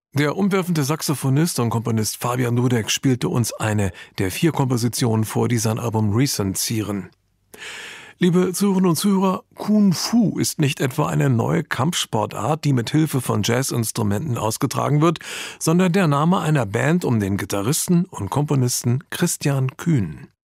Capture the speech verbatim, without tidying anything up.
Der umwerfende Saxophonist und Komponist Fabian Dudek spielte uns eine der vier Kompositionen vor, die sein Album Recent zieren. Liebe Zuhörerinnen und Zuhörer, Kung Fu ist nicht etwa eine neue Kampfsportart, die mit Hilfe von Jazzinstrumenten ausgetragen wird, sondern der Name einer Band um den Gitarristen und Komponisten Christian Kühn.